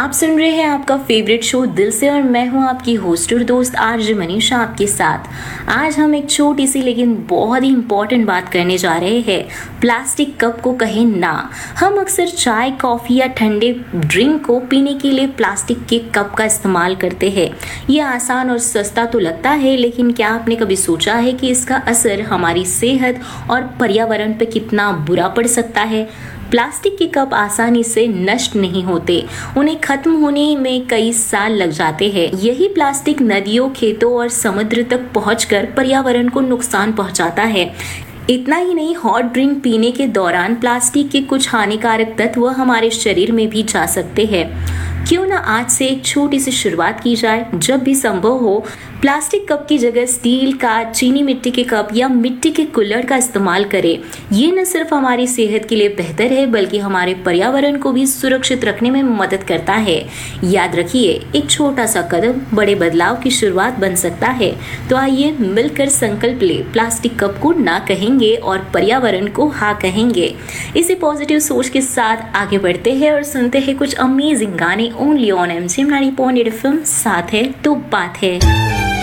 आप सुन रहे हैं आपका फेवरेट शो दिल से और मैं हूं आपकी होस्ट और दोस्त आरजे मनीषा आपके साथ। आज हम एक छोटी सी लेकिन बहुत ही इम्पोर्टेंट बात करने जा रहे हैं। प्लास्टिक कप को कहें ना। हम अक्सर चाय, कॉफ़ी या ठंडे ड्रिंक को पीने के लिए प्लास्टिक के कप का इस्तेमाल करते हैं। ये आसान और सस्ता तो लगता है, लेकिन क्या आपने कभी सोचा है कि इसका असर हमारी सेहत और पर्यावरण पर कितना बुरा पड़ सकता है? प्लास्टिक के कप आसानी से नष्ट नहीं होते, उन्हें खत्म होने में कई साल लग जाते हैं। यही प्लास्टिक नदियों, खेतों और समुद्र तक पहुंचकर पर्यावरण को नुकसान पहुंचाता है। इतना ही नहीं, हॉट ड्रिंक पीने के दौरान प्लास्टिक के कुछ हानिकारक तत्व हमारे शरीर में भी जा सकते हैं। क्यों ना आज से एक छोटी सी शुरुआत की जाए। जब भी संभव हो, प्लास्टिक कप की जगह स्टील का, चीनी मिट्टी के कप या मिट्टी के कुल्हड़ का इस्तेमाल करें। ये न सिर्फ हमारी सेहत के लिए बेहतर है, बल्कि हमारे पर्यावरण को भी सुरक्षित रखने में मदद करता है। याद रखिए, एक छोटा सा कदम बड़े बदलाव की शुरुआत बन सकता है। तो आइए मिलकर संकल्प ले, प्लास्टिक कप को ना कहेंगे और पर्यावरण को हाँ कहेंगे। इसी पॉजिटिव सोच के साथ आगे बढ़ते हैं और सुनते हैं कुछ अमेजिंग गाने ओनली ऑन MGM 90.8 FM। साथ है तो बात है।